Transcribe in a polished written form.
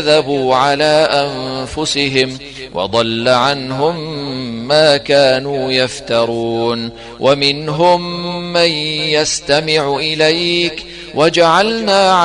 كذبوا على أنفسهم وضل عنهم ما كانوا يفترون. ومنهم من يستمع إليك وجعلنا